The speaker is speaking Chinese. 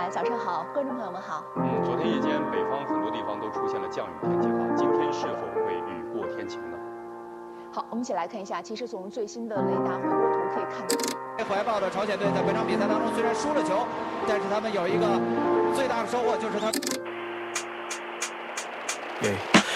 台，早上好，观众朋友们好。 昨天夜间北方很多地方都出现了降雨天气哈，今天是否会雨过天晴呢？ 好，我们一起来看一下，其实从最新的雷达回波图可以看到， 怀抱的朝鲜队在本场比赛当中虽然输了球，但是他们有一个最大的收获，就是他。